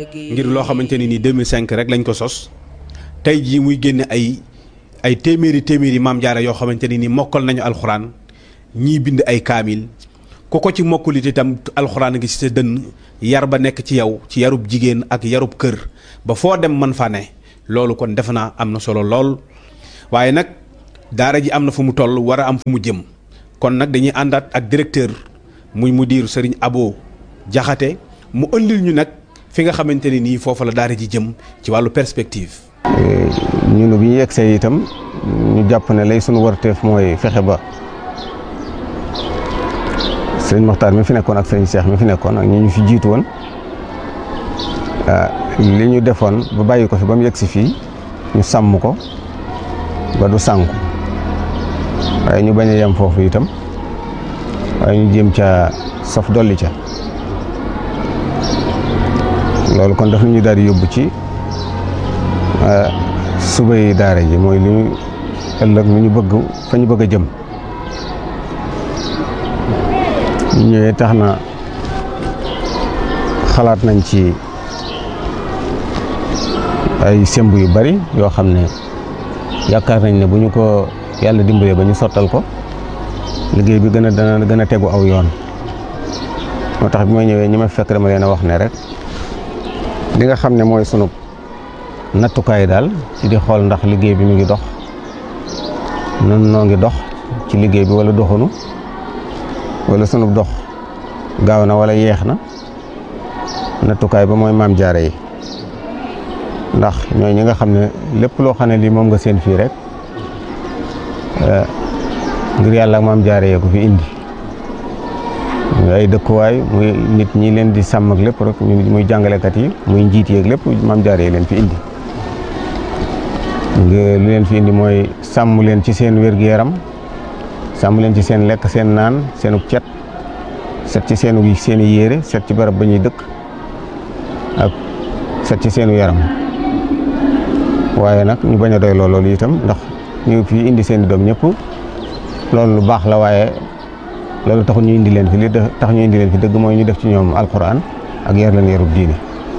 ngir loo xamante ni 2005 rek lañ ko sos tey jii muy génne ay téeméeri maam jaara yoo xamante ni mokkal nañu alxuraan ñii bind ay kaamil ku ko ci mokkulit itam alxuraan ngi ci sa dënn yar ba nekk ci yow ci yarub jigéen ak yarub kër ba foo dem man fa ne loolu kon defe naa am na solo lool waaye nag daara ji am na fu mu toll war a am fu mu jëm kon nag dañuy àndaat ak directeur muy mudir Serigne Abo Jaxate mu ëndil ñu nag fi nga xamante ne nii foofu la daara ji jëm ci wàllu perspective. ñun bi ñu yegsee itam ñu jàpp ne lay sunu warteef mooy fexe ba sëriñ Moxtaar mi fi nekkoon ak sëriñ Cheikh mi fi nekkoon ak ñi ñu fi jiitu woon li ñu defoon ba bàyyi ko fi ba mu yegsi fii ñu sàmm ko ba du sànku waaye ñu bañ a yem foofu itam waaye ñu jéem ca saf dolli ca loolu kon daf ñu daal di yóbbu ci suba yi daara ji mooy li ñu ëllëg lu ñu bëgg fa ñu bëgg a jëm ñu ñëwee tax na xalaat nañ ci ay semb yu bari yoo xam ne yaakaar nañ ne bu ñu ko yàlla dimbalee ba ñu sottal ko liggéey bi dana gën a tegu aw yoon moo tax bi ma ñëwee ñi ma fekk dama leen a wax ne rek li nga xam ne mooy sunu nattukaay daal ci di xool ndax liggéey bi mu ngi dox nun noo ngi dox ci liggéey bi wala doxunu wala sunu dox gaaw na wala yeex na nattukaay ba mooy maam jaare yi ndax ñooy ñi nga xam ne lépp loo xam ne lii moom nga seen fii rek ngir yàlla ak maam jaare yee ko fi indi muy ay dëkkuwaay muy nit ñi leen di sàmm ak lépp rek muy jàngalekat yi muy njiit yeeg lépp maam jaare yi leen fi indi lu leen fi indi mooy sàmm leen ci seen wér-gu-yaram sàmm leen ci seen lekk seen naan seenu cet set ci seeni yére set ci barab ba ñuy dëkk ak set ci seenu yaram waaye nag ñu bañ a doy loolu itam ndax ñu fi indi seen i doom ñëpp loolu lu baax la waaye loolu taxul ñu indi leen fi li tax ñu indi leen fi dëgg mooy ñu def ci ñoom alxuraan ak yar leen yarub diine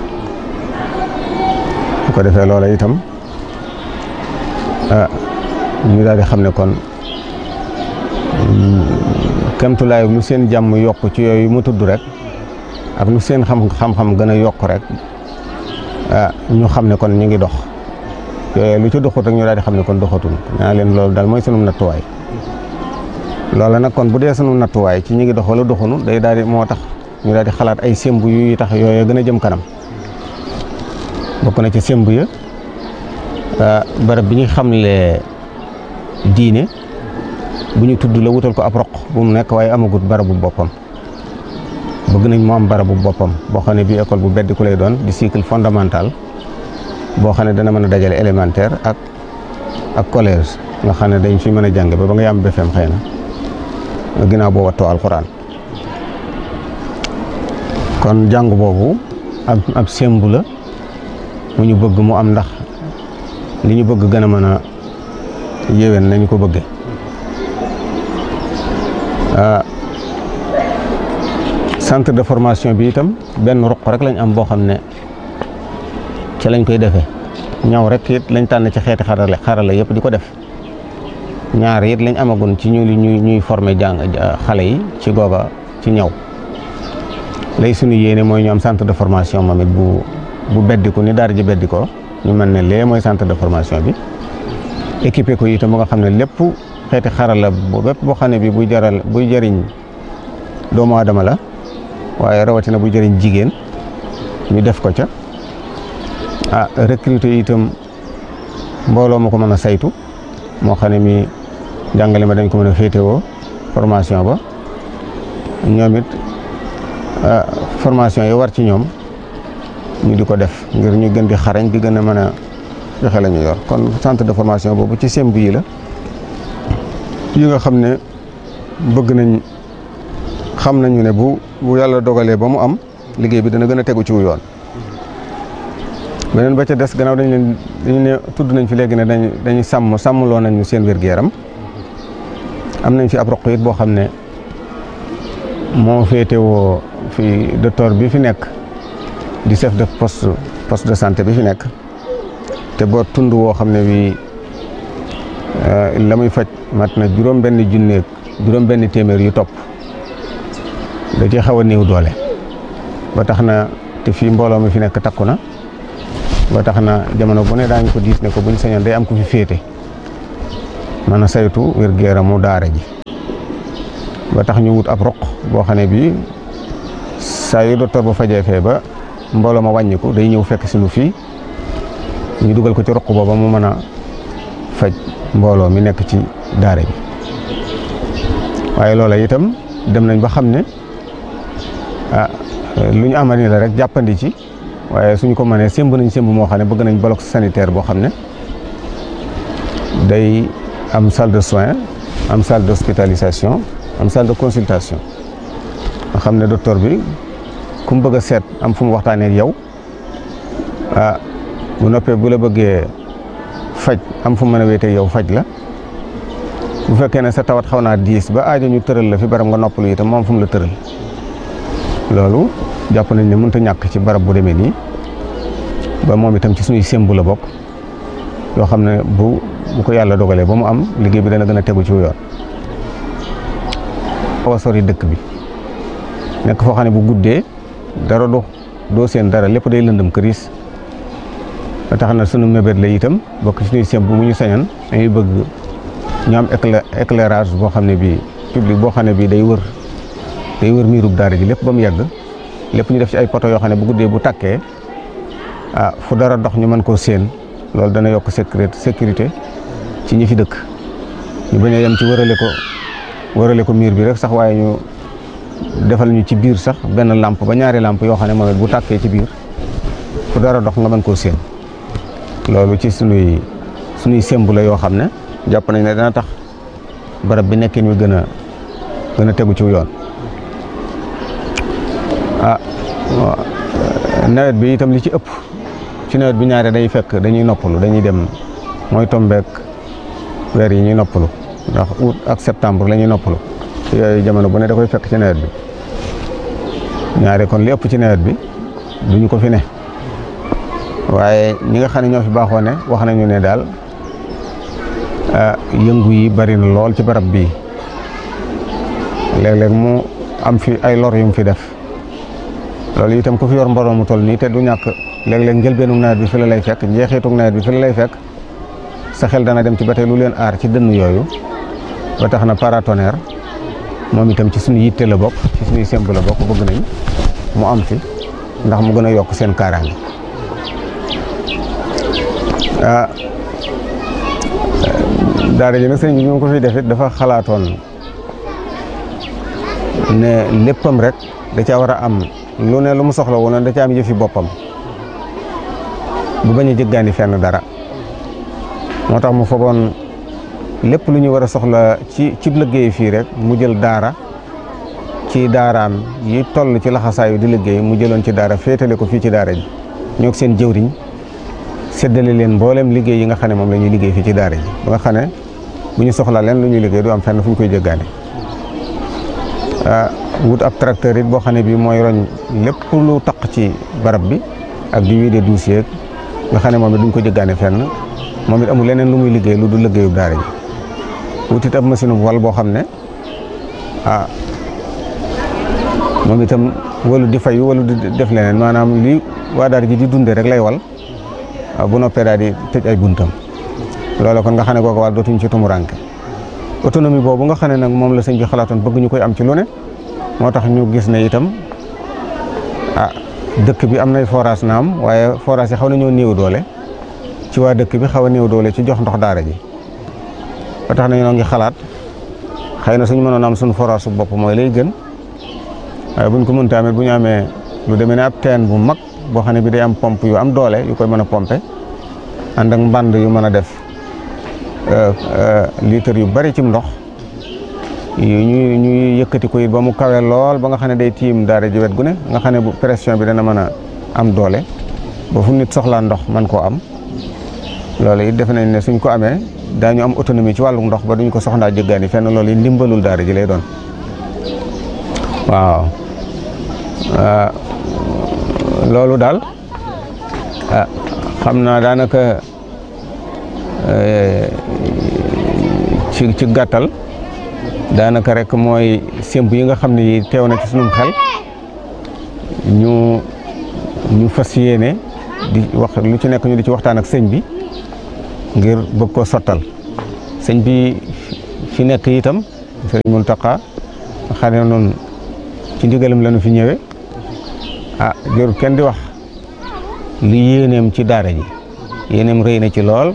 bu ko defee loola itam ñu daal di xam ne kon kemtulaay lu seen jàmm yokk ci yooyu mu tudd rek ak lu seen xam-xam gën a yokk rek ñu xam ne kon ñu ngi dox yooyu lu ci doxut rek ñu daal di xam ne kon doxatul naa leen loolu daal mooy sunu nattuwaay loola nag kon bu dee sunu nattuwaay ci ñu ngi dox wala doxunu day daal di moo tax ñu daal di xalaat ay semb yu tax yooyu gën a jëm kanam bokk na ci semb ya barab bi ñu xamle diine bu ñu tudd la wutal ko ab roq bu mu nekk waaye amagut barabu boppam bëgg nañ mu am barabu boppam boo xam ne bii école bu beddi ku lay doon di cycle fondamental boo xam ne dana mën a dajale élémentaire ak collège nga xam ne dañ fi mën a jàng ba nga yam BFEM xëy na ginnaaw boo wattoo alxuraan kon jàng boobu ab sembu la mu ñu bëgg mu am ndax li ñu bëgg gën a mën a yéwén nañu ko bëgge centre de formation bi itam benn ruq rek lañ am boo xam ne ci lañ koy defee ñaw rek it lañ tànn ci xeeti xarala yëpp di ko def ñaar it lañ amagun ci ñuy former xale yi ci googa ci ñaw lay suñu yéene mooy ñu am centre de formation moom it bu beddiku ni daara ji beddikoo ñu mën ne lee mooy centre de formation bi équipé ko itam ba nga xam ne lépp xeeti xarala bépp boo xam ne bi buy jëriñ doomu aadama la waaye rawatina buy jëriñ jigéen ñu def ko ca recruter itam mbooloo ma ko mën a saytu moo xam ne mi jàngale ma dañ ko mën a féetewoo formation ba ñoom it formation yi war ci ñoom ñu di ko def ngir ñu gën di xarañ di gën a mën a joxe la ñu yor kon centre de formation boobu ci semb yi la yi nga xam ne bëgg nañ xam nañu ne bu yàlla dogalee ba mu am liggéey bi dana gën a tegu ci wu yoon beneen ba ca des gannaaw dañu ne tudd nañ fi léegi ne dañuy sàmmloo nañu seen wér-gu-yaram am nañ fi ab roq it boo xam ne moo féetewoo fi docteur bi fi nekk di chef de poste de santé bi fi nekk te boo tund woo xam ne bii la muy faj mat na juróom-benn téeméer yu topp da ci xaw a néew doole ba tax na te fii mbooloo mi fi nekk takku na ba tax na jamono bu ne daañu ko diis ne ko buñ sañoon day am ku fi féete mën a saytu wér-gu-yaramu daara ji ba tax ñu wut ab roq boo xam ne bii saa yu docteur ba fajee fee ba mbooloo ma wàññiku day ñëw fekk si nu fii ñu dugal ko ci roq booba mu mën a faj mbooloo mi nekk ci daara bi waaye loola itam dem nañ ba xam ne lu ñu amani la rek jàppandi ci waaye suñ ko mënee sémb nañ sémb moo xam ne bëgg nañ bloc sanitaire boo xam ne day am salle de soins am salle d'hospitalisation am salle de consultation nga xam ne docteur bi ku mu bëgg a seet am fu mu waxtaanee ak yow bu noppee bu la bëggee faj am fu mu mën a wéetee yow faj la bu fekkee ne sa tawat xaw naa diis ba aajo ñu tëral la fi barab nga noppalu itam moom fu mu la tëral loolu jàpp nañ ne mënut a ñàkk ci barab bu demee nii ba moom itam ci suñuy sémbu la bokk yoo xam ne bu ko yàlla dogalee ba mu am liggéey bi dana gën a tegu ci yoon. xaw a sori dëkk bi nekk foo xam ne bu guddee dara doo seen dara lépp day lëndëm këriis ba tax na sunu mébét la itam bokk ci suñuy sémbu mu ñu sañan dañuy bëgg ñu am éclairage boo xam ne bii public boo xam ne bii day wër miirub daara ji lépp ba mu yegg lépp ñu def ci ay poto yoo xam ne bu guddee bu takkee fu dara dox ñu mën koo séen loolu dana yokk sécurité ci ñi fi dëkk ñu bañ a yem ci wërale ko miir bi rek sax waaye ñu defal ñu ci biir sax benn lampe ba ñaari lampe yoo xam ne moom it bu tàkkee ci biir fu dara dox nga mën koo séen loolu ci sunuy sémbu la yoo xam ne jàpp nañ ne dana tax barab bi nekkin wi gën a tegu ci yoon. nawet bi itam li ci ëpp ci nawet bi ñaare day fekk dañuy noppalu dañuy dem mooy tombeek weer yi ñuy noppalu ndax août ak septembre la ñuy noppalu yooyu jamono bu ne da koy fekk ci nawet bi ñaare kon li ëpp ci nawet bi duñu ko fi ne waaye ñi nga xam ne ñoo fi baaxoo ne wax nañu ne daal yëngu yi bari na lool ci barab bii léeg-léeg mu am fi ay lor yu mu fi def loolu itam ku fi yor mbooloo mu toll nii te du ñàkk léeg-léeg njëlbeenu nawet bi fi la lay fekk njeexitug nawet bi fi la lay fekk sa xel dana dem ci ba tey lu leen aar ci dënn yooyu ba tax na paratonnerre moom itam ci suñu yitte la bokk ci suñuy semb la bokk bëgg nañ mu am fi ndax mu gën a yokk seen kaaraange daara ji nag sëñ bi ñu ko fi defit dafa xalaatoon ne léppam rek da caa war a am lu ne lu mu soxla woon da caa am yëfi boppam bu bañ a jëggaani fenn dara moo tax mu fogoon lépp lu ñu war a soxla ci liggéey fii rek mu jël daara ci daaraam yi toll ci laxasaayu di liggéey mu jëloon ci daara féetale ko fii ci daara ji ñoo seen jëwriñ séddale leen mboolem liggéey yi nga xam ne moom la ñuy liggéey fii ci daara ji ba nga xam ne bu ñu soxla leen lu ñuy liggéey du am fenn fu ñu koy jëggaane wut ab tracteur it boo xam ne bii mooy roñ lépp lu taq ci barab bi ak di wiide dossier nga xam ne moom it duñ ko jëggaane fenn moom it amul leneen lu muy liggéey lu du liggéeyu daara ji wut it ab machine bu wal boo xam ne moom itam walu di fayu walu di def leneen maanaam li waa daara ji di dunde rek lay wal bu noppee daal di tëj ay buntam loolu kon nga xam ne kooku wàll dootuñ ci tumuranke autonomie boobu nga xam ne nag moom la sëñ bi xalaatoon bëgg ñu koy am ci lu ne moo tax ñu gis ne itam dëkk bi am nay forage naam waaye forage yi xaw nañoo néew doole ci waa dëkk bi xaw a néew doole ci jox ndox daara ji ba tax na ñoo ngi xalaat xëy na suñu mënoon am suñu forage su bopp mooy lay gën waaye buñ ko mënta amee bu ñu amee lu demee ne ab teen bu mag boo xam ne bi day am pompe yu am doole yu koy mën a pompe ànd ak mbànd yu mën a def litre yu bari ci ndox ñuy yëkkati ko it ba mu kawe lool ba nga xam ne day tiim daara ji wet gu ne nga xam ne bu pression bi dana mën a am doole ba fu nit soxlaa ndox man koo am loolu it defe nañ ne suñ ko amee daañu am autonomie ci wàllu ndox ba duñ ko soxlaa jëggaani fenn loolu it ndimbalul daara ji lay doon waaw loolu daal xam naa daanaka ci gàttal daanaka rek mooy sémb yi nga xam ne yi teew na ci sunum xel ñu fas yéene di wax lu ci nekk ñu di ci waxtaan ak sëñ bi ngir bëgg koo sottal sëñ bi fi nekk itam sëriñ Muntaxa xam ne noonu ci ndigalam la ñu fi ñëwee jërul kenn di wax li yéeneem ci daara ji yéeneem rëy na ci lool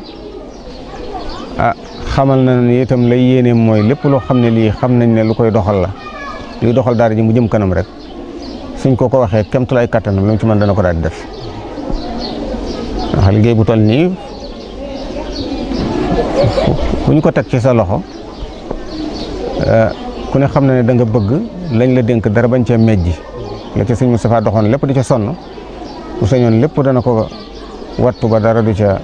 xamal na ni itam lay yéeneem mooy lépp loo xam ne lii xam nañ ne lu koy doxal la luy doxal daara ji mu jëm kanam rek suñ ko waxee kemtulaay kattanam lu mu ci mën dana ko daal di def ndax liggéey bu toll nii ku ñu ko teg ci sa loxo ku ne xam na ne da nga bëgg lañ la dénk dara bañ cee mejji la ca sëñ Moustapha doxoon lépp di ca sonn bu sañoon lépp dana ko wattu ba dara du ca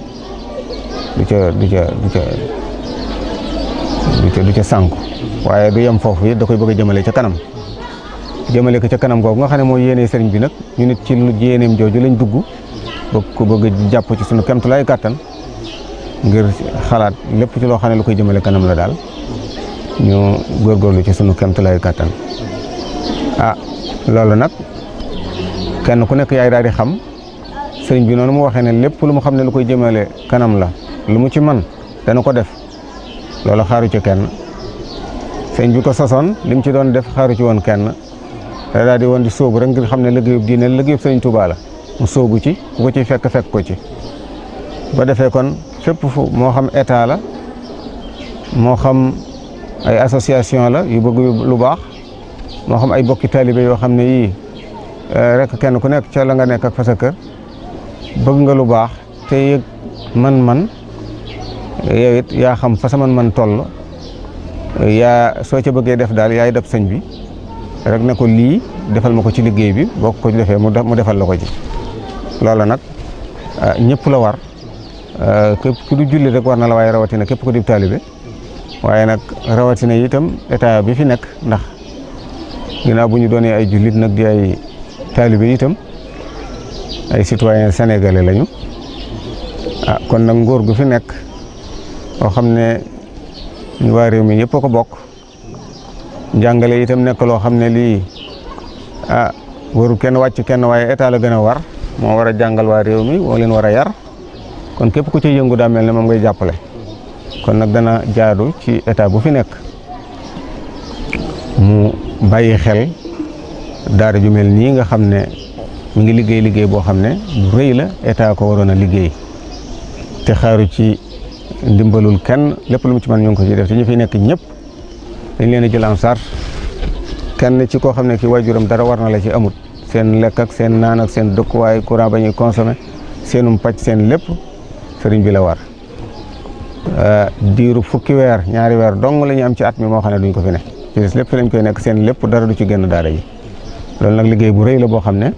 sànku waaye du yem foofu it da koy bëgg a jëmale ca kanam jëmale ko ca kanam googu nga xam ne mooy yéene sëriñ bi nag ñu nit ci lu yéeneem jooju lañ dugg bëgg jàpp ci sunu kemtulaay kàttan ngir xalaat lépp ci loo xam ne lu koy jëmale kanam la daal ñu góorgóorlu ci sunu kemtulaay kàttan loolu nag kenn ku nekk yaay daal di xam sëriñ bi noonu mu waxee ne lépp lu mu xam ne lu koy jëmale kanam la lu mu ci man dana ko def loolu xaaru ci kenn sëriñ bi ko sosoon li mu ci doon def xaaru ci woon kenn da daal di woon di sóobu rek ngir xam ne liggéeyub diine liggéeyub sëriñ Tuubaa la mu sóobu ci ku ko ciy fekk ko ci ba defee kon fépp fu moo xam état la moo xam ay association la yu bëgg lu baax moo xam ay bokki taalibe yoo xam ne yii rek kenn ku nekk ca la nga nekk ak fa sa kër bëgg nga lu baax te yëg man yow it yaa xam fa sa man toll yaa soo ca bëggee def daal yaay def sëñ bi rek ne ko lii defal ma ko ci liggéey bi boo ko defee mu defal la ko ci loola nag ñëpp la war képp ku du julli rek war na la waaye rawatina képp ku di taalibe waaye nag rawatina itam état bi fi nekk ndax ginnaaw bu ñu doonee ay jullit nag di ay taalibe itam ay citoyen sénégalais lañu kon nag nguur gu fi nekk boo xam ne ñu waa réew mi ñëpp a ko bokk njàngale itam nekk loo xam ne lii waru kenn wàcc kenn waaye état la gën a war moo war a jàngal waa réew mi moo leen war a yar kon képp ku ci yëngu daa mel ne moom ngay jàppale kon nag dana jaadu ci état bu fi nekk mu bàyyi xel daara ju mel nii nga xam ne mu ngi liggéey boo xam ne bu rëy la état ko waroon a liggéey te xaaru ci ndimbalul kenn lépp lu mu ci mën ñu ngi ko ci def te ñu fi nekk ñëpp dañ leen a jël en charge kenn ci koo xam ne ki waajuram dara war na la ci amut seen lekk ak seen naan ak seen dëkkuwaay courant ba ñuy consommé seenum pàcc seen lépp sëriñ bi la war diiru fukki weer ñaari weer dong la ñu am ci at mi moo xam ne duñ ko fi ne ci des lépp fi lañ koy nekk seen lépp dara du ci génn daara ji loolu nag liggéey bu rëy la boo xam ne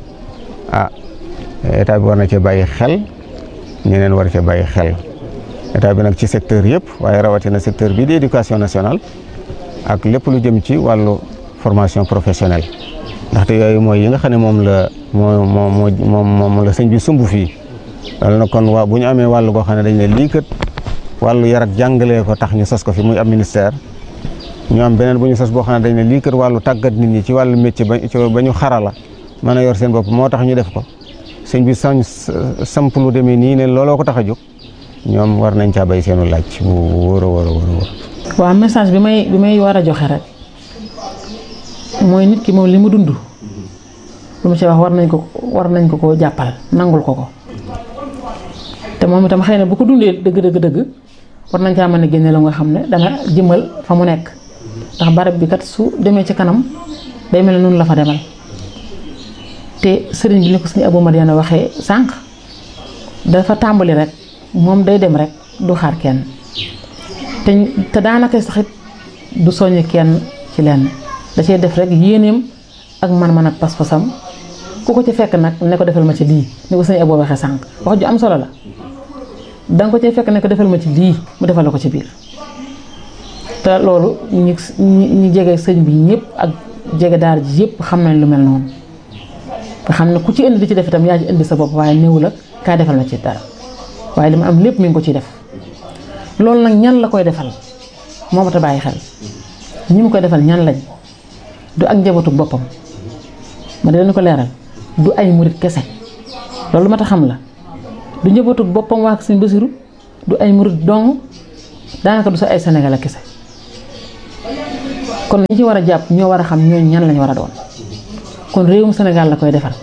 état bi war na cee bàyyi xel ñeneen war cee bàyyi xel état bi nag ci secteur yëpp waaye rawatina secteur bii di éducation nationale ak lépp lu jëm ci wàllu formation professionnelle ndaxte yooyu mooy yi nga xam ne moom la sëñ bi sumb fii loolu nag kon bu ñu amee wàllu goo xam ne dañ ne lii kat wàllu yar ak jàngalee ko tax ñu sos ko fi muy am ministère ñu am beneen bu ñu sos boo xam ne dañ ne lii kat wàllu tàggat nit ñi ci wàllu métier ba ñu xarala mën a yor seen bopp moo tax ñu def ko sëñ bi samp lu demee nii ne looloo ko tax a jóg ñoom war nañ caa bay seenu laaj bu wóor a wóor a wóor. waaw message bi may war a joxe rek mooy nit ki moom li mu dund lu mu ci wax war nañ ko koo jàppal nangul ko te moom itam xëy na bu ko dundee dëgg war nañ caa mën a génne la nga xam ne dana jëmal fa mu nekk ndax barab bi kat su demee ci kanam day mel ne noonu la fa demal te sëriñ bi ni ko sëriñ Abou Madiana waxee sànq dafa tàmbali rek moom day dem rek du xaar kenn te daanaka saxit du soññ kenn ci lenn da cee def rek yéeneem ak man-man ak pas-pasam ku ko ci fekk nag ne ko defal ma ci lii ni ko sëriñ Abou waxee sànq wax ju am solo la danga ko cee fekk ne ko defal ma ci lii mu defal la ko ci biir te loolu ñi jege sëñ bi ñëpp ak jege daara ji yëpp xam nañ lu mel noonu nga xam ne ku ci indi di ci def itam yaa ci indi sa bopp waaye néew la kaa defal na ci dara waaye li ma am lépp mi ngi ko ciy def loolu nag ñan la koy defal moo mat a bàyyi xel ñi mu koy defal ñan lañ du ak njabootu boppam ma di leen ko leeral du ay murit kese loolu mat a xam la du njabootu boppam waa Sëñ Basiru du ay murit dong daanaka du sa ay Sénégal kese kon ñi ci war a jàpp ñoo war a xam ñooñu ñan lañ war a doon kon réewum Sénégal la koy defal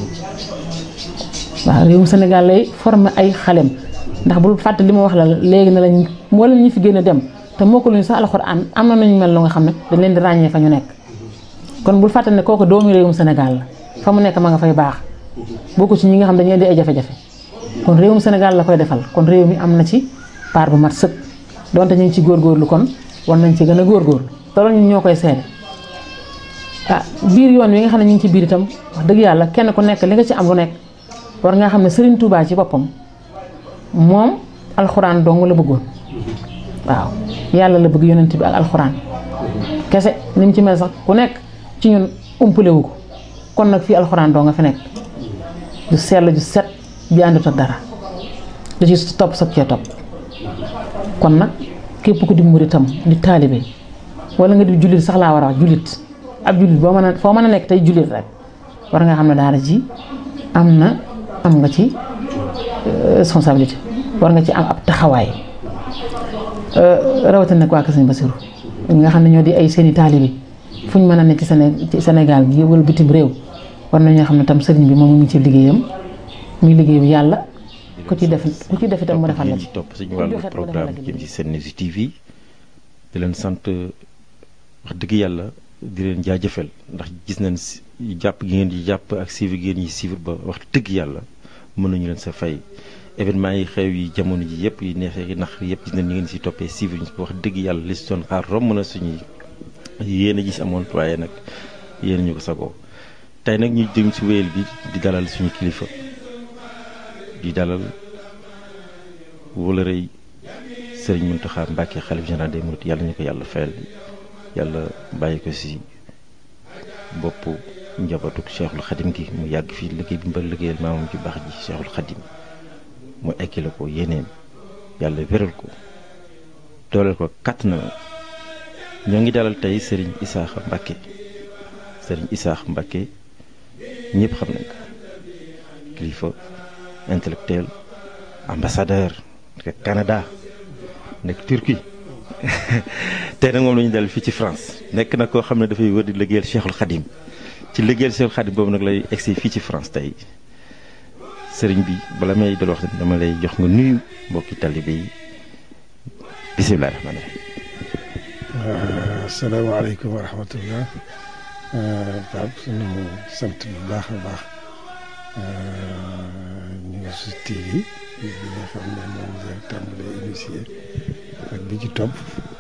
waaw réewum Sénégal lay former ay xalem ndax bul fàtte li ma wax la léegi ne lañ wala ñu fi gën a dem te moo ko luñu sax alxuraan am na nañu mel lu nga xam ne dañ leen di ràññee fa ñu nekk kon bul fàtte ne kooku doomu réewum Sénégal la fa mu nekk ma nga fay baax bokku ci ñi nga xam dañuy di ay jafe-jafe kon réewum Sénégal la koy defal kon réew mi am na ci part bu mat sëkk donte ñu ngi ci góorgóorlu kon war nañ ci gën a góorgóorlu te loolu ñun ñoo koy seede biir yoon wi nga xam ne ñu ngi ci biir itam wax dëgg yàlla kenn ku nekk li nga ci am lu nekk war nga xam ne Serigne Touba ci boppam moom alxuraan dong la bëggoon waaw yàlla la bëgg yonent bi ak alxuraan kese ni mu ci mel sax ku nekk ci ñun umpale wu ko kon nag fii alxuraan dong nga fi nekk du sell ju set bi àndut ak dara da ci topp sag cee topp kon nag képp ku di muritam di taalibe wala nga di jullit sax laa war a wax jullit ab jullit boo mën a foo mën a nekk tey jullit rek war nga xam ne daara ji am nga ci responsabilité war nga ci am ab taxawaay rawatina nag waa Kër Sëñ Basiru nga xam ne ñoo di ay seeni taalibe fu ñu mën a nekk ci Sénégal gi wala bitim réew war nañoo xam ne tam sëriñ bi moom mu ngi ci liggéeyam muy liggéeyu yàlla ku ci def itam mu defal la ci topp suñu wàllu programme jëm ci Sen-News TV di leen sant wax dëgg yàlla di leen jaajëfal ndax gis nañ jàpp gi ngeen di jàpp ak suivre gi ngeen di suivre ba wax dëgg yàlla mën nañu leen sa fay événement yi xew yi jamono ji yëpp yi neexee yi nax yëpp gis nañ ni ngeen si toppee suivre ñu wax dëgg yàlla li si doon xaar romb na suñuy yéen a gis amoon waaye nag yéen ñu ko sagoo tey nag ñu jëm si wéyal bi di dalal suñu kilifa di dalal wala rëy Sëriñ Mountakha Mbacké xalif général des mourides yàlla ñu ko yàlla fayal yàlla bàyyi ko si boppu njabootu Cheikhul Khadim gi mu yàgg fii liggéey bi mbal liggéeyal maamam ju baax ji Cheikhul Khadim mu ekkile ko yeneen yàlla wéral ko dooleel ko kàtt na ñoo ngi dalal tey Serigne Issakha Mbacké Serigne Issakha Mbacké ñëpp xam nañ ko kilifa intellectuel ambassadeur nekk Canada nekk Turquie tey nag moom la ñu dal fii ci France nekk na koo xam ne dafay wër di liggéeyal Cheikhul Khadim ci liggéeyal Cheikhul Khadim boobu nag lay egsi fii ci France tey sëriñ bi bala may dal wax dama lay jox nga nuyu mbokki talibé yi bisimilah rahmaani rahiim. asalaamaaleykum wa rahmatullah. Pape sunu sant bu baax a baax News TV bi nga xam ne moom la tàmbalee initié ak bi ci topp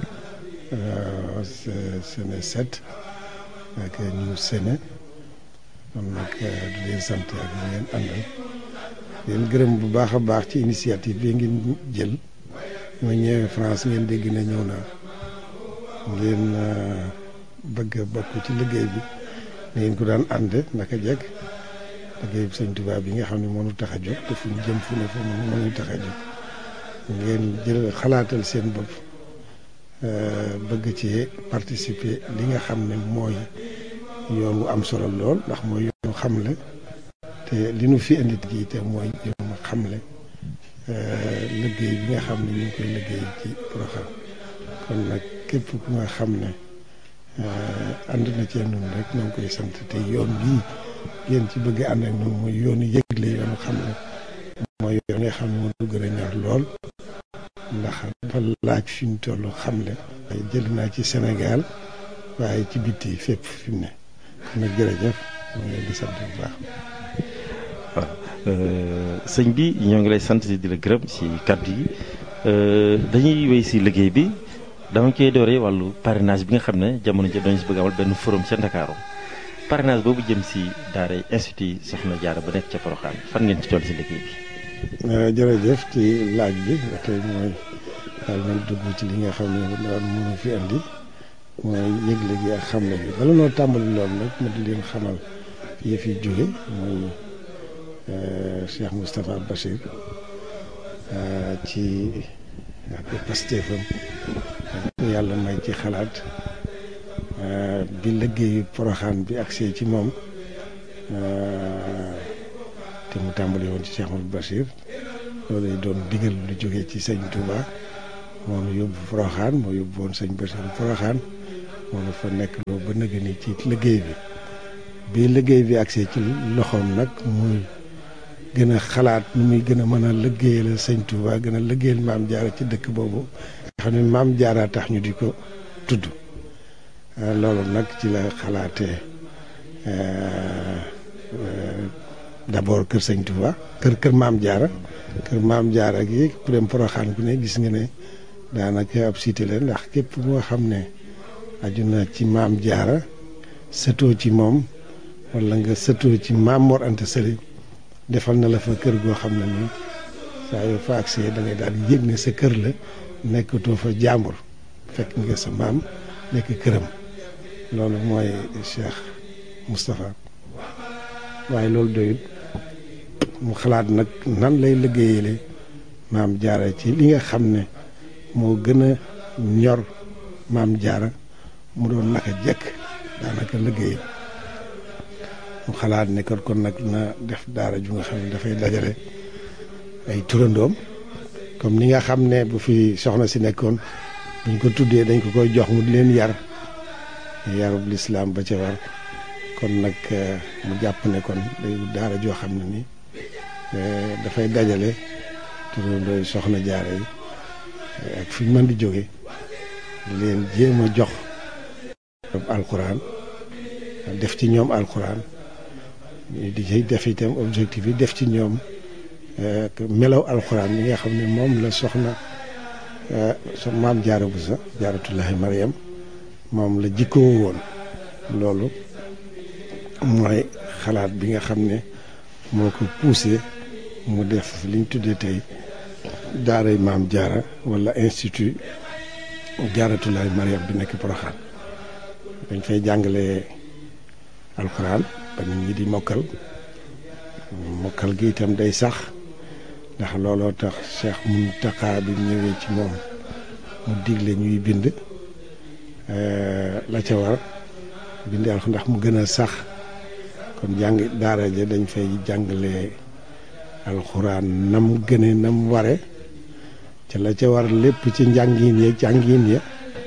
Sene 7 ak News Sene kon nag di leen sant ak ñu ngeen àndal leen gërëm bu baax a baax ci initiative bi ngeen jël ma ñëwee France ngeen dégg na ñëw naa ngeen bëgg a bokk ci liggéey bi ngeen ko daan ànd naka jekk liggéey bi Sëñ Tuubaa bi nga xam ne moo ñu tax a jóg te fu ñu jëm fu ne fa moo ñu tax a jóg ngeen jël xalaatal seen bopp bëgg ci participer li nga xam ne mooy yoon wu am solo lool ndax mooy yoonu xamle te li nu fi indi gi te mooy yoonu xamle liggéey bi nga xam ne ñu ngi koy liggéey ci Porokhane kon nag képp ku nga xam ne ànd na cee noonu rek ñoo ngi koy sant te yoon bii yéen ci bëgg ànd ak noonu mooy yoonu yëgle yoonu xamle mooy yoon nga xam ne moo du gën a ñor lool ndax dafa laaj fi ñu toll xamle jël naa ci Sénégal waaye ci bitti fépp fi mu ne kon nag jërëjëf moo ngi leen di sant bu baax. waaw sëñ bi ñoo ngi lay sant di la gërëm si kàddu yi dañuy wéy si liggéey bi dama koy dooree wàllu parrainage bi nga xam ne jamono ji dañu si bëgg amal benn forum ca Ndakaaru parrainage boobu jëm si daara institut Soxna Jaara ba nekk ca Porokhane fan ngeen ci toll si liggéey bi. jërëjëf ci laaj bi tey mooy daal man dugg ci li nga xam ne daal mënu fi andi mooy yëgle gi ak xamle bi bala noo tàmbali loolu nag ma di leen xamal yëf yi jóge muy Cheikh Moustapha Bachir ci ak pastéefam yàlla may ci xalaat bi liggéeyu Poroxaan bi agsee ci moom te mu tàmbali woon ci Cheikh Mouhamadou Bachir loolu doon digal lu jógee ci sëñ Touba moom yóbbu Poroxaan moo yóbbu woon sëñ Bachir Poroxaan moom fa nekk loo ba nëgë ni ci liggéey bi liggéey bi agsee ci loxoom nag muy gën a xalaat nu muy gën a mën a liggéeyal sëñ Touba gën a liggéeyal Maam Jaara ci dëkk boobu nga xam ne Maam Jaara tax ñu di ko tudd loolu nag ci la xalaatee d'abord kër sëñ Touba kër Maam Jaara gi ku dem Poroxaan ku ne gis nga ne daanaka ab cité la ndax képp moo xam ne aju na ci Maam Jaara sëtoo ci moom wala nga sëtoo ci Maam Mor Anta Sali defal na la fa kër goo xam ne nii saa yoo fa agsee da ngay daal di yëg ne sa kër la nekkatoo fa jàmbur fekk nga sa maam nekk këram loolu mooy Cheikh Moustapha waaye loolu doyut mu xalaat nag nan lay liggéeyale Maam Jaara ci li nga xam ne moo gën a ñor Maam Jaara mu doon naka jekk daanaka liggéey mu xalaat ne kon nag na def daara ju nga xam ne dafay dajale ay turandoom comme ni nga xam ne bu fi soxna si nekkoon buñ ko tuddee dañ ko koy jox mu di leen yarub lislaam ba ca war kon nag mu jàpp ne kon day daara joo xam ne ni dafay dajale turandooy soxna Jaara yi ak fi ñu mën di jóge di leen jéem a jox alxuraan def ci ñoom alxuraan di ci def itam objectif yi def ci ñoom melaw alxuraan yi nga xam ne moom la soxna Maam Jaara Buso Jaaratullaahi Mariam moom la jikkoo woon loolu mooy xalaat bi nga xam ne moo ko poussé mu def liñ tuddee tey daaray Maam Jaara wala institut Jaaratullaahi Mariam bi nekk Poroxaan dañ fay jàngale alxuraan ba nit ñi di mokkal gi itam day sax ndax looloo tax Cheikh Mountakha bi ñëwee ci moom mu digle ñuy bind la ca war bind alxuraan ndax mu gën a sax kon daara ja dañ fay jàngale alxuraan nam gëne nam ware ca la ca war lépp ci njàngin ya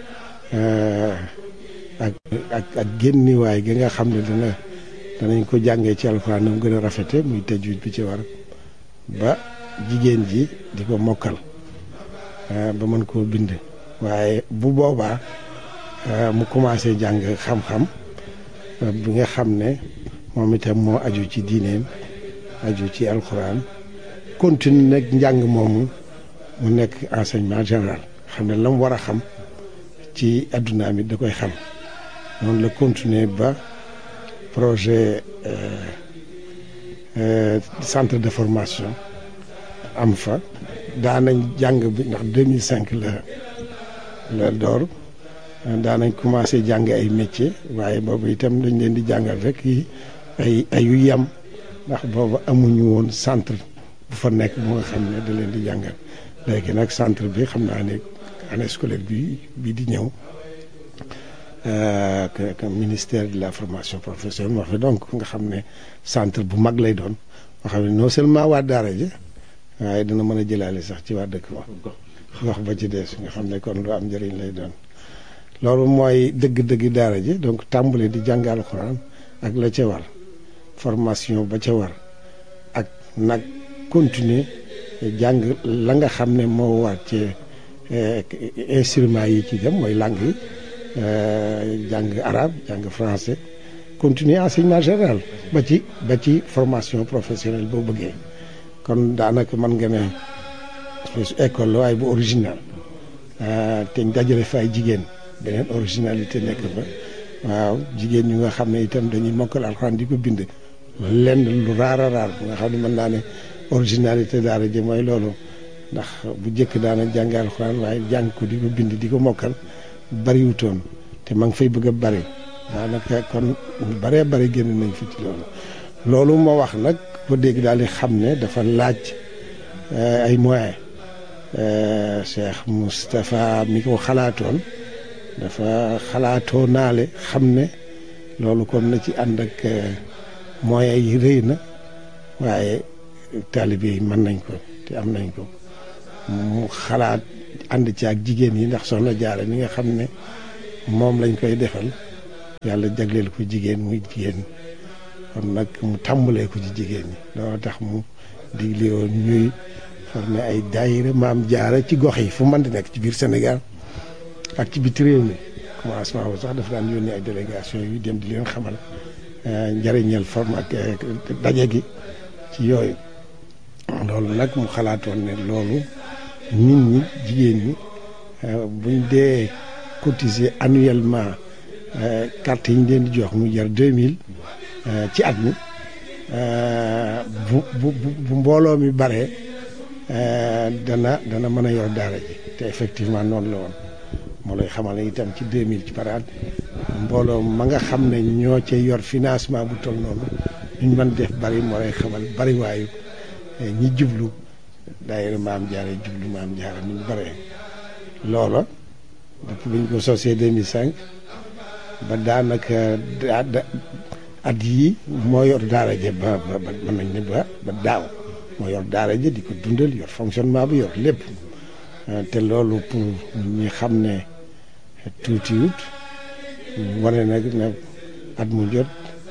ak génniwaay gi nga xam ne danañ ko jàngee ci alxuraan nam gën a rafete muy tajwid bi ci war ba jigéen ji di ko mokkal ba mën koo bind waaye bu boobaa mu commencé jàng xam-xam bi nga xam ne moom itam moo aju ci diineem aju ci alxuraan continue nag njàng moomu mu nekk enseignement général xam ne la mu war a xam ci addunaam it da koy xam noonu la continuer ba projet centre de formation am fa daanañ jàng bi ndax 2005 la door daanañ commencé jàng ay métier waaye boobu itam dañ leen di jàngal rek yi ay yu yem ndax boobu amuñu woon centre bu fa nekk bu nga xam ne da leen di jàngal léegi nag centre bi xam naa ne année scolaire bi di ñëw que ministère de la formation professionnelle moo fi donc nga xam ne centre bu mag lay doon moo xam ne non seulement waa daara ji waaye dina mën a jëlaale sax ci waa dëkk ba gox ba ci des nga xam ne kon lu am njëriñ lay doon loolu mooy dëgg-dëgg daara ji donc tàmbale di jàng alxuraan ak la ca war formation ba ca war ak nag continuer jàng la nga xam ne moo war ci instruments yi ci dem mooy langue yi jàng arabe jàng français continuer enseignement général ba ci formation professionnelle boo bëggee kon daanaka mën nga ne école la waaye bu original te dajale fa ay jigéen beneen originalité nekk fa waaw jigéen ñu nga xam ne itam dañuy mokkal alxuraan di ko bind lenn lu raar a raar bu nga xam ne mën naa ne originalité daara ji mooy loolu ndax bu njëkk daana jàng alxuraan waaye jàng ko di ko bind di ko mokkal bariwutoon te ma ngi fay bëgg a bari daanaka kon ñu baree bari génn nañ fi ci loolu ma wax nag ko dégg daal di xam ne dafa laaj ay moyens Cheikh Moustapha mi ko xalaatoon dafa xalaatoo naale xam ne loolu kon na ci ànd ak moyens yi rëy na waaye taalibe yi mën nañ ko te am nañ ko mu xalaat ànd ci ak jigéen yi ndax Soxna Jaara mi nga xam ne moom lañ koy defal yàlla jagleel ko jigéen muy jigéen kon nag mu tàmbalee ko ci jigéen ñi loolu tax mu digle woon ñuy formé ay daayira Maam Jaara ci gox yi fu mën di nekk ci biir Sénégal ak ci biti réew mi commencement bu sax dafa daan yónnee ay délégation yu dem di leen xamal njëriñal forme ak daje gi ci yooyu loolu nag mu xalaatoon ne loolu nit ñi jigéen ñi buñ dee cotiser annuellement carte yi ñu leen di jox mu jar 2000 ci at mi bu mbooloo mi baree dana mën a yor daara ji te effectivement noonu la woon moo lay xamal ne itam ci 2000 ci paraat mbooloo ma nga xam ne ñoo ca yor financement bu toll noonu ñu mën def bari moo lay xamal bari waayu ñi jublu daayira Maam Jaara jublu Maam Jaara ni ñu baree loola depuis bi ñu ko sosee 2005 ba daanaka at yii moo yor daara je ba mën nañ ne ba daaw moo yor daara je di ko dundal yor fonctionnement bi yor lépp te loolu pour ñi xam ne tuutiwut wane nag ne at mu jot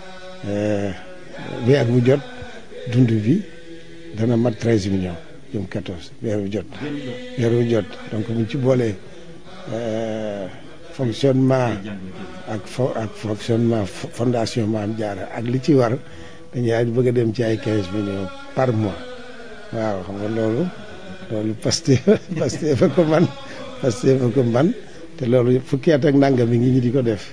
weer bu jot dund bi dana mat 13 millions jëm 14 weer bu jot donc buñ ci boolee fonctionnement ak fonctionnement fondation Maam Jaara ak li ci war dañuy bëgg a dem ci ay 15 millions par mois waaw xam nga loolu Pastef fa ko man te loolu fukki at ak nangam mi ngi ñi di ko def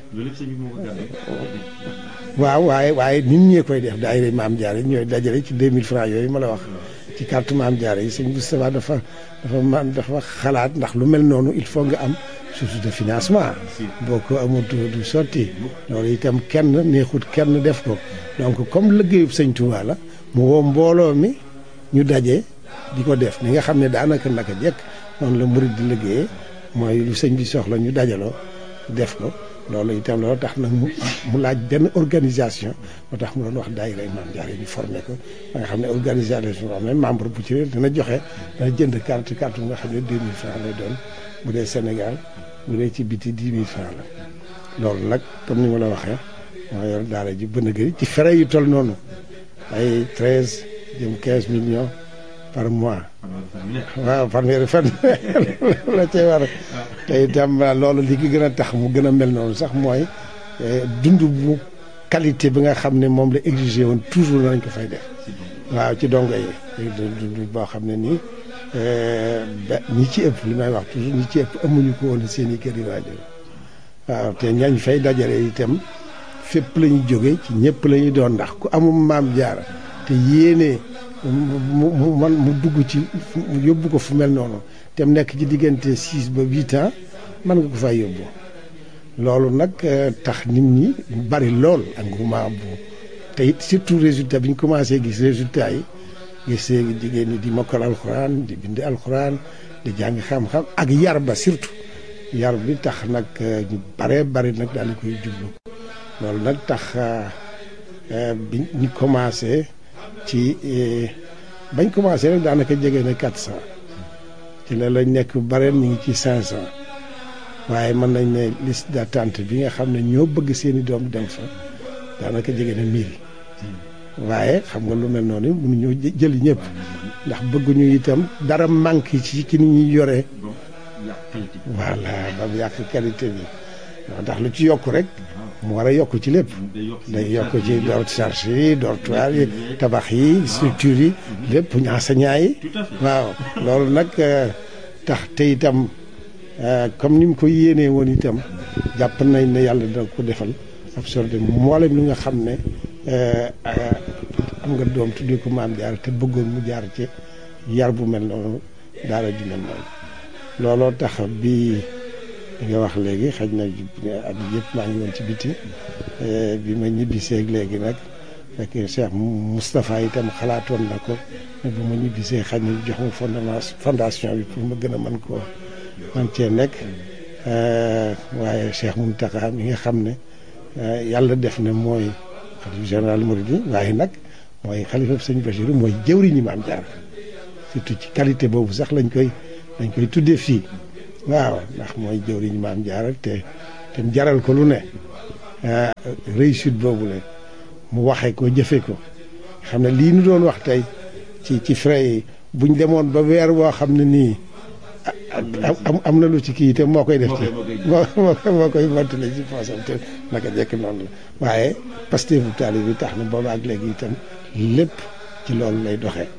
waaw waaye nit ñee koy def daayira Maam Jaara ñooy dajale ci 2000 francs yooyu ma la wax ci carte Maam Jaara yi sëñ Moustapha dafa xalaat ndax lu mel noonu il faut nga am source de financement boo ko amul du sotti loolu itam kenn neexut kenn def ko donc comme liggéeyub sëñ Touba la mu woo mbooloo mi ñu daje di ko def ni nga xam ne daanaka naka jekk noonu la murid di liggéeyee mooy lu sëñ bi soxla ñu dajaloo def ko loolu itam loolu tax nag mu laaj benn organisation moo tax mu doon wax daayira Maam Jaara ñu formé ko ba nga xam ne organisation boo xam ne membre bu ci dana joxe dana jënd carte bu nga xam ne 2000 francs lay doon bu dee Sénégal bu dee ci biti 10 000 francs la loolu nag comme ni ma la waxee moo yor daara ji bën a gëri ci frais yu toll noonu ay 13 jëm 15 millions par mois waaw fanweeri fan la cay war te itam loolu li ki gën a tax mu gën a mel noonu sax mooy dund bu qualité bi nga xam ne moom la exigé woon toujours nañ ko fay def waaw ci dongo yi dund boo xam ne nii ñi ci ëpp li may wax toujours ñi ci ëpp amuñu ko woon seen i kër yi waajur waaw te ñañ fay dajale itam fépp la ñu jóge ci ñëpp la ñuy doon ndax ku amul Maam Jaara te yéene mu dugg ci yóbbu ko fu mel noonu te mu nekk ci diggante 6 ba 8 ans mën nga ko fay yóbbu loolu nag tax nit ñi bari lool engouement bu te it surtout résultat bi ñu commencé gis résultat yi gis jigéen ñi di mokkal alxuraan di bind alxuraan di jàng xam-xam ak yar ba surtout yar bi tax nag ñu baree bari nag daal di koy jublu loolu nag tax bi ñu commencé ci bañ commencé rek daanaka jege na 400 ci la lañ nekk bareen ñu ngi ci 500 waaye mën nañ ne liste d'attente bi nga xam ne ñoo bëgg seeni doom dem fa daanaka jege na 1000 waaye xam nga lu mel noonu mënuñoo jëli ñëpp ndax bëgguñu itam dara manqué ci ni ñuy yoree voilà ba mu yàq qualité bi ndax lu ci yokk rek mu war a yokk ci lépp day yokk ci charge yi dortoir yi tabax yi structure yi lépp enseignant yi waaw loolu nag tax te itam comme ni mu ko yéenee woon itam jàpp nañ ne yàlla dina ko defal absorbé mboolem li nga xam ne am nga doom tuddee ko Maam Jaara te bëggoon mu jaar ci yar bu mel noonu daara ju mel noonu looloo tax bi li nga wax léegi xaj na at yëpp maa ngi woon ci biti bi ma ñibbisee léegi nag fekk Cheikh Moustapha itam xalaatoon na ko ne bu ma ñibbisee xaj na jox ma fondation bi pour ma gën a man cee nekk waaye Cheikh Mountakha mi nga xam ne yàlla def na mooy xalifa général Mouride waaye nag mooy xalifa sëñ Bachir mooy jëwriñu Maam Jaara surtout ci qualité boobu sax lañ koy tuddee fii waaw ndax mooy jëwriñu Maam Jaara te jaral ko lu ne réussite boobu la mu waxee ko jëfe ko xam ne lii nu doon wax tey ci frais yi buñ demoon ba weer woo xam ne nii am na lu ci kii te moo koy def ci moo koy mottale ci poosam te naka jekk noonu la waaye Pastef bu taalibe bi tax na booba ak léegi itam lépp ci loolu lay doxee